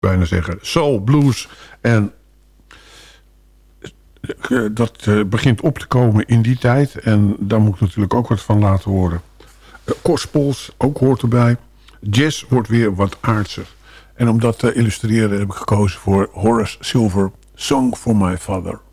bijna zeggen, soul, blues. En dat begint op te komen in die tijd. En daar moet ik natuurlijk ook wat van laten horen. Gospels, ook hoort erbij. Jazz wordt weer wat aardser. En om dat te illustreren heb ik gekozen voor Horace Silver, Song for My Father.